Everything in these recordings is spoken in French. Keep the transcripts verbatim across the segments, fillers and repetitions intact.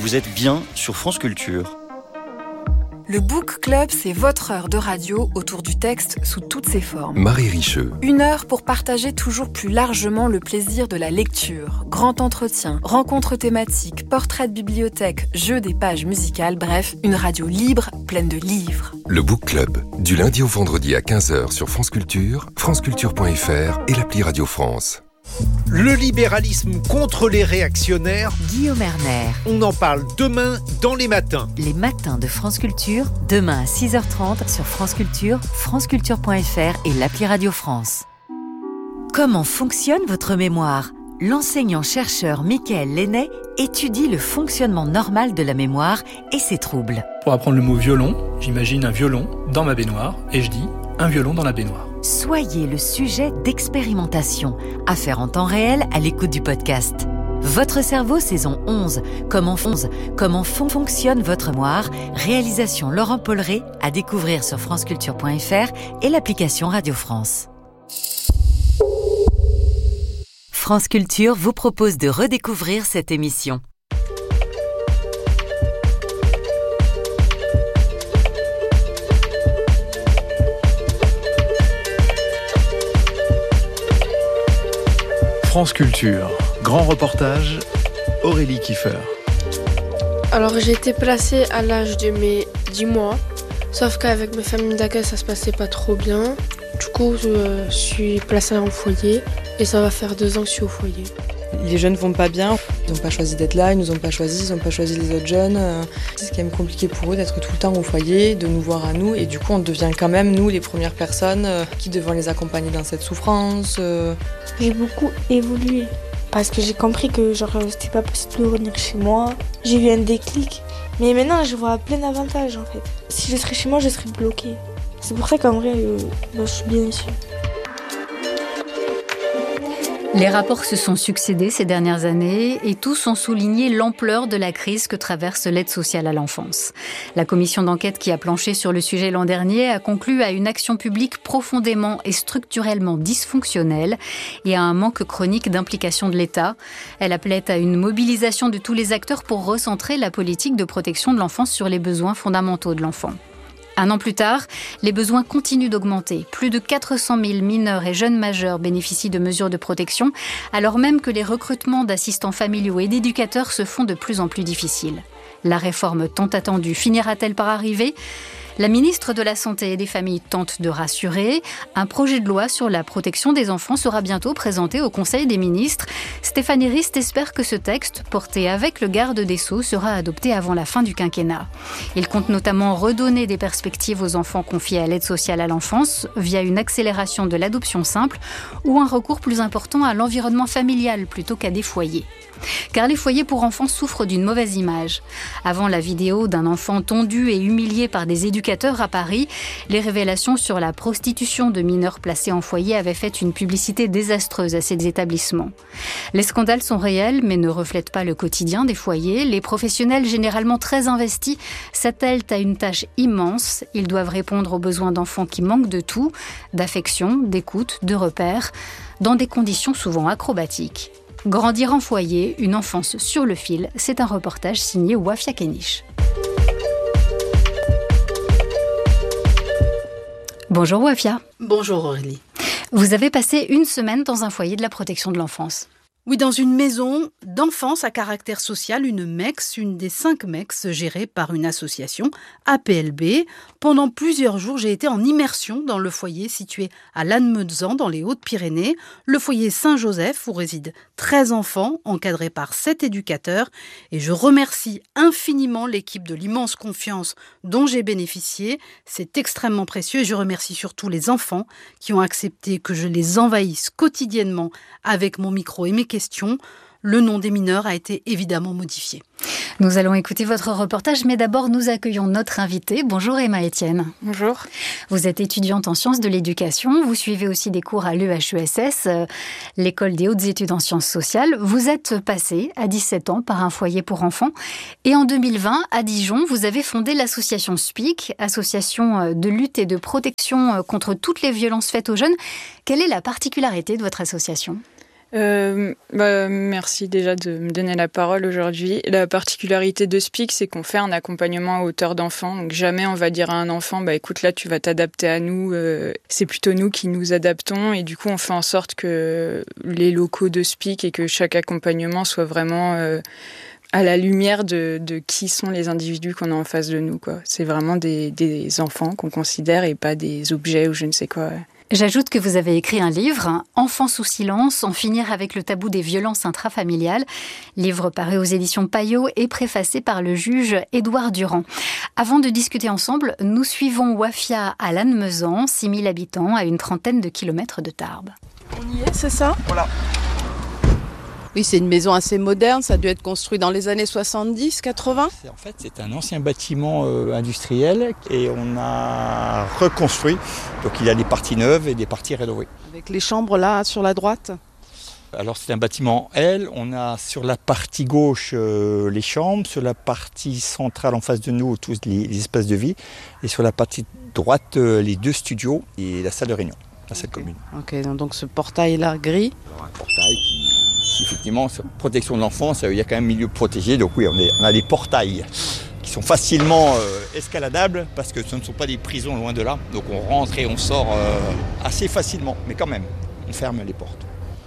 Vous êtes bien sur France Culture. Le Book Club, c'est votre heure de radio autour du texte sous toutes ses formes. Marie Richeux. Une heure pour partager toujours plus largement le plaisir de la lecture. Grand entretien, rencontres thématiques, portraits de bibliothèque, jeux des pages musicales, bref, une radio libre, pleine de livres. Le Book Club, du lundi au vendredi à quinze heures sur France Culture, franceculture point f r et l'appli Radio France. Le libéralisme contre les réactionnaires. Guillaume Erner. On en parle demain dans les matins. Les matins de France Culture, demain à six heures trente sur France Culture, franceculture point f r et l'appli Radio France. Comment fonctionne votre mémoire ? L'enseignant-chercheur Mickaël Lenné étudie le fonctionnement normal de la mémoire et ses troubles. Pour apprendre le mot violon, j'imagine un violon dans ma baignoire et je dis un violon dans la baignoire. Soyez le sujet d'expérimentation, à faire en temps réel à l'écoute du podcast. Votre cerveau, saison onze. Comment, fonce, comment fon- fonctionne votre mémoire ? Réalisation Laurent Polleret, à découvrir sur franceculture point f r et l'application Radio France. France Culture vous propose de redécouvrir cette émission. France Culture, grand reportage, Aurélie Kiefer. Alors j'ai été placée à l'âge de mes dix mois, sauf qu'avec mes familles d'accueil ça se passait pas trop bien. Du coup je suis placée en foyer et ça va faire deux ans que je suis au foyer. Les jeunes vont pas bien, ils n'ont pas choisi d'être là, ils nous ont pas choisi, ils n'ont pas choisi les autres jeunes. C'est quand même compliqué pour eux d'être tout le temps au foyer, de nous voir à nous et du coup on devient quand même nous les premières personnes qui devons les accompagner dans cette souffrance. J'ai beaucoup évolué parce que j'ai compris que genre c'était pas possible de revenir chez moi. J'ai eu un déclic, mais maintenant je vois plein d'avantages en fait. Si je serais chez moi, je serais bloquée. C'est pour ça qu'en vrai, euh, bah, je suis bien ici. Les rapports se sont succédés ces dernières années et tous ont souligné l'ampleur de la crise que traverse l'aide sociale à l'enfance. La commission d'enquête qui a planché sur le sujet l'an dernier a conclu à une action publique profondément et structurellement dysfonctionnelle et à un manque chronique d'implication de l'État. Elle appelait à une mobilisation de tous les acteurs pour recentrer la politique de protection de l'enfance sur les besoins fondamentaux de l'enfant. Un an plus tard, les besoins continuent d'augmenter. Plus de quatre cent mille mineurs et jeunes majeurs bénéficient de mesures de protection, alors même que les recrutements d'assistants familiaux et d'éducateurs se font de plus en plus difficiles. La réforme tant attendue finira-t-elle par arriver ? La ministre de la Santé et des Familles tente de rassurer. Un projet de loi sur la protection des enfants sera bientôt présenté au Conseil des ministres. Stéphanie Rist espère que ce texte, porté avec le garde des Sceaux, sera adopté avant la fin du quinquennat. Il compte notamment redonner des perspectives aux enfants confiés à l'aide sociale à l'enfance via une accélération de l'adoption simple ou un recours plus important à l'environnement familial plutôt qu'à des foyers. Car les foyers pour enfants souffrent d'une mauvaise image. Avant la vidéo d'un enfant tondu et humilié par des éducateurs à Paris, les révélations sur la prostitution de mineurs placés en foyer avaient fait une publicité désastreuse à ces établissements. Les scandales sont réels mais ne reflètent pas le quotidien des foyers. Les professionnels, généralement très investis, s'attellent à une tâche immense. Ils doivent répondre aux besoins d'enfants qui manquent de tout, d'affection, d'écoute, de repères, dans des conditions souvent acrobatiques. Grandir en foyer, une enfance sur le fil, c'est un reportage signé Wafia Kenish. Bonjour Wafia. Bonjour Aurélie. Vous avez passé une semaine dans un foyer de la protection de l'enfance. Oui, dans une maison d'enfance à caractère social, une MEX, une des cinq MEX gérée par une association, A P L B. Pendant plusieurs jours, j'ai été en immersion dans le foyer situé à Lannemezan, dans les Hautes-Pyrénées, le foyer Saint-Joseph, où résident treize enfants, encadrés par sept éducateurs. Et je remercie infiniment l'équipe de l'immense confiance dont j'ai bénéficié. C'est extrêmement précieux et je remercie surtout les enfants qui ont accepté que je les envahisse quotidiennement avec mon micro et mes questions. Le nom des mineurs a été évidemment modifié. Nous allons écouter votre reportage, mais d'abord nous accueillons notre invitée. Bonjour Emma Etienne. Bonjour. Vous êtes étudiante en sciences de l'éducation, vous suivez aussi des cours à l'E H E S S, euh, l'école des hautes études en sciences sociales. Vous êtes passée à dix-sept ans par un foyer pour enfants et en deux mille vingt, à Dijon, vous avez fondé l'association S P I C, association de lutte et de protection contre toutes les violences faites aux jeunes. Quelle est la particularité de votre association ? Euh, bah, merci déjà de me donner la parole aujourd'hui. La particularité de Speak, c'est qu'on fait un accompagnement à hauteur d'enfant. Donc jamais on va dire à un enfant, bah écoute là tu vas t'adapter à nous. Euh, c'est plutôt nous qui nous adaptons et du coup on fait en sorte que les locaux de Speak et que chaque accompagnement soit vraiment euh, à la lumière de, de qui sont les individus qu'on a en face de nous, quoi. C'est vraiment des, des enfants qu'on considère et pas des objets ou je ne sais quoi. J'ajoute que vous avez écrit un livre, « Enfants sous silence, en finir avec le tabou des violences intrafamiliales », livre paru aux éditions Payot et préfacé par le juge Édouard Durand. Avant de discuter ensemble, nous suivons Wafia à Lannemezan, six mille habitants, à une trentaine de kilomètres de Tarbes. On y est, c'est ça ? Voilà. Oui, c'est une maison assez moderne, ça a dû être construit dans les années soixante-dix, quatre-vingts. C'est, en fait, c'est un ancien bâtiment euh, industriel et on a reconstruit. Donc il y a des parties neuves et des parties rénovées. Avec les chambres là, sur la droite ? Alors c'est un bâtiment L, on a sur la partie gauche euh, les chambres, sur la partie centrale en face de nous tous les, les espaces de vie et sur la partie droite euh, les deux studios et la salle de réunion, la salle okay. commune. Ok, donc ce portail là gris. Alors, un portail qui... Effectivement, protection de l'enfance, il y a quand même un milieu protégé, donc oui, on, est, on a des portails qui sont facilement euh, escaladables parce que ce ne sont pas des prisons loin de là, donc on rentre et on sort euh, assez facilement, mais quand même, on ferme les portes.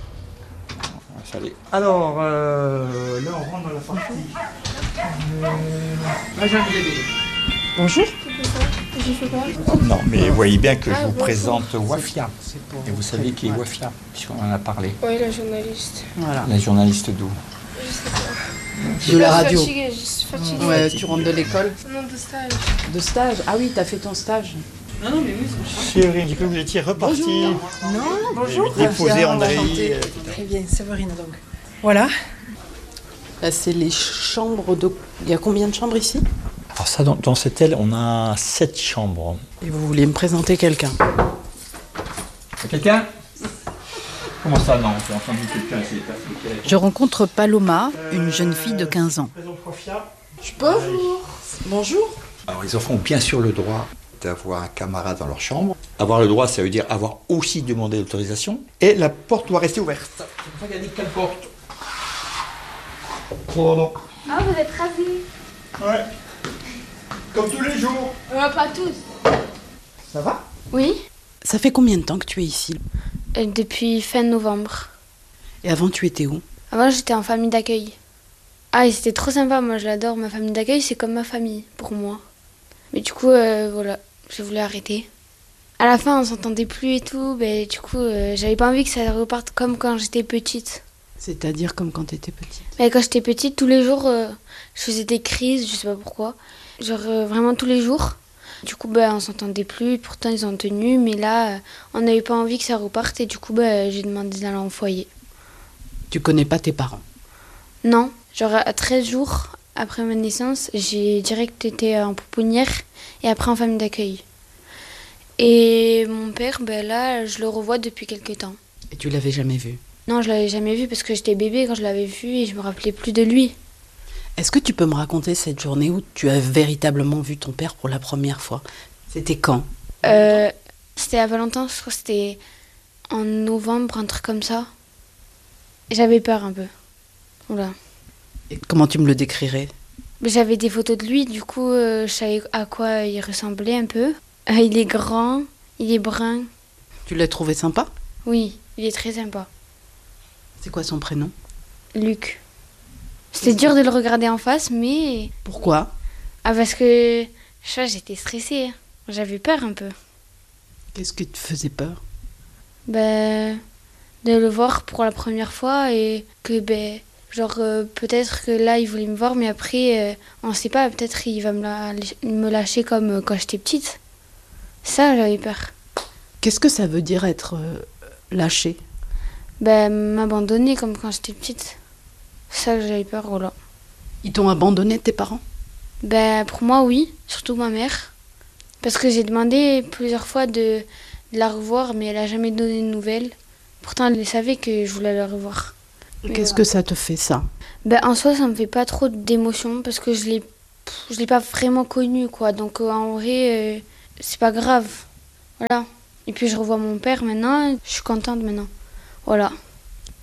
Alors, euh, là on rentre dans la partie. Euh, là j'ai un bébé. Bonjour. J'ai fait quoi ? Non, mais vous voyez bien que ah, je vous bonjour. présente Wafia. Et vous savez qui est Wafia, puisqu'on en a parlé. Oui, la journaliste. Voilà. La journaliste d'où ? Je sais pas. De la radio. Je suis fatiguée, je suis fatiguée. Ouais, tu rentres de l'école ? Non, de stage. De stage ? Ah oui, t'as fait ton stage. Non, non, mais oui, c'est Chérie, j'ai cru que vous étiez reparti. Bonjour. Non, bonjour. Déposé André. Très bien, Séverine donc. Voilà. Là, c'est les chambres de... Il y a combien de chambres ici ? Alors ça, dans, dans cette aile, on a sept chambres. Et vous vouliez me présenter quelqu'un ? Quelqu'un ? Comment ça, non ? J'ai entendu quelqu'un. Je rencontre Paloma, une jeune fille de quinze ans. Bonjour. Bonjour. Alors les enfants ont bien sûr le droit d'avoir un camarade dans leur chambre. Avoir le droit, ça veut dire avoir aussi demandé l'autorisation. Et la porte doit rester ouverte. C'est pour ça qu'il y a dit quelle porte ? Oh non. Ah, vous êtes ravis ? Ouais. Comme tous les jours. Euh, pas tous. Ça va ? Oui. Ça fait combien de temps que tu es ici ? euh, Depuis fin novembre. Et avant, tu étais où ? Avant, j'étais en famille d'accueil. Ah, et c'était trop sympa, moi je l'adore. Ma famille d'accueil, c'est comme ma famille, pour moi. Mais du coup, euh, voilà, j'ai voulu arrêter. À la fin, on s'entendait plus et tout. Ben, du coup, euh, j'avais pas envie que ça reparte comme quand j'étais petite. C'est-à-dire comme quand tu étais petite ? Ben, quand j'étais petite, tous les jours, euh, je faisais des crises, je sais pas pourquoi. Genre euh, vraiment tous les jours. Du coup, ben, on s'entendait plus. Pourtant, ils ont tenu. Mais là, euh, on n'avait pas envie que ça reparte. Et du coup, ben, j'ai demandé d'aller en foyer. Tu connais pas tes parents ? Non. Genre à treize jours après ma naissance, j'ai direct été en pouponnière et après en famille d'accueil. Et mon père, ben là, je le revois depuis quelques temps. Et tu l'avais jamais vu ? Non, je l'avais jamais vu parce que j'étais bébé quand je l'avais vu et je me rappelais plus de lui. Est-ce que tu peux me raconter cette journée où tu as véritablement vu ton père pour la première fois ? C'était quand ? euh, C'était à Valentin, je crois que c'était en novembre, un truc comme ça. J'avais peur un peu. Oula. Et comment tu me le décrirais ? J'avais des photos de lui, du coup, euh, je savais à quoi il ressemblait un peu. Euh, il est grand, il est brun. Tu l'as trouvé sympa ? Oui, il est très sympa. C'est quoi son prénom ? Luc. C'était dur de le regarder en face, mais... Pourquoi ? Ah, parce que, je sais pas, j'étais stressée. J'avais peur un peu. Qu'est-ce qui te faisait peur ? Ben, de le voir pour la première fois et que, ben, genre, euh, peut-être que là, il voulait me voir, mais après, euh, on sait pas, peut-être il va me, la, me lâcher comme euh, quand j'étais petite. Ça, j'avais peur. Qu'est-ce que ça veut dire être euh, lâché ? Ben, m'abandonner comme quand j'étais petite. Ça que j'avais peur, voilà. Ils t'ont abandonné, tes parents ? Ben, pour moi, oui. Surtout ma mère. Parce que j'ai demandé plusieurs fois de, de la revoir, mais elle a jamais donné de nouvelles. Pourtant, elle savait que je voulais la revoir. Mais qu'est-ce voilà. que ça te fait, ça ? Ben, en soi, ça me fait pas trop d'émotion, parce que je l'ai, je l'ai pas vraiment connue, quoi. Donc, euh, en vrai, euh, c'est pas grave. Voilà. Et puis, je revois mon père maintenant, je suis contente maintenant. Voilà.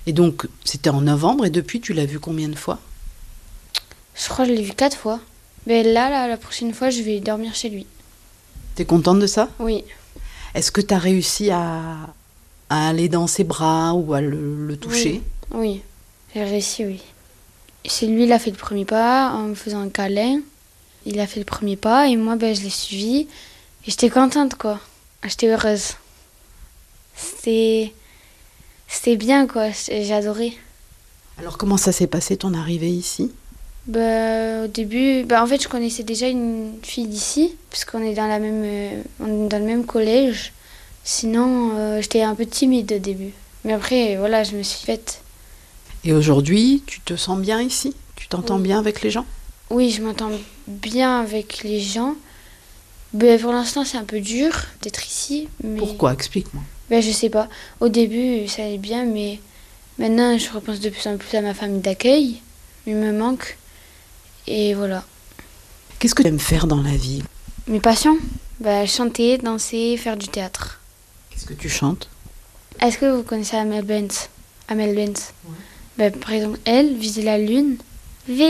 Et donc, c'était en novembre, et depuis, tu l'as vu combien de fois? Je crois que je l'ai vu quatre fois. Mais là, là, la prochaine fois, je vais dormir chez lui. T'es contente de ça? Oui. Est-ce que tu as réussi à, à aller dans ses bras ou à le, le toucher? Oui, oui. J'ai réussi, oui. C'est lui, il a fait le premier pas en me faisant un câlin. Il a fait le premier pas et moi, ben, je l'ai suivi. Et j'étais contente, quoi. J'étais heureuse. C'était... C'était bien, quoi. J'ai adoré. Alors, comment ça s'est passé, ton arrivée ici? Bah, au début, bah, en fait, je connaissais déjà une fille d'ici, parce qu'on est dans la même, euh, on est dans le même collège. Sinon, euh, j'étais un peu timide au début. Mais après, voilà, je me suis faite. Et aujourd'hui, tu te sens bien ici? Tu t'entends Oui. bien avec les gens? Oui, je m'entends bien avec les gens. Bah, pour l'instant, c'est un peu dur d'être ici. Mais... Pourquoi? Explique-moi. Bah, je sais pas. Au début, ça allait bien, mais maintenant, je repense de plus en plus à ma famille d'accueil. Il me manque. Et voilà. Qu'est-ce que tu aimes faire dans la vie? Mes passions? Bah, chanter, danser, faire du théâtre. Qu'est-ce que tu chantes? Est-ce que vous connaissez Amel Bent? Amel Bent. Ouais. Bah, par exemple, elle, Viser la lune,